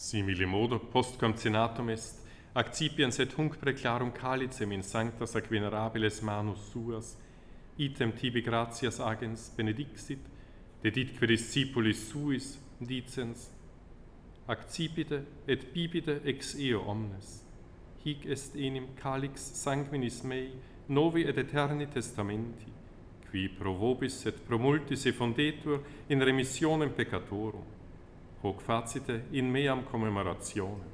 Simile modo, postquam cenatum est, accipiens et hunc preclarum calicem in sancta sac venerabiles manus suas, item tibi gratias agens benedixit, deditque discipulis suis, dicens, accipite et bibite ex eo omnes. Hic est enim calix sanguinis mei, novi et eterni testamenti, qui pro vobis et pro multis effundetur in remissionem peccatorum. Hoc facite in meam commemorationem.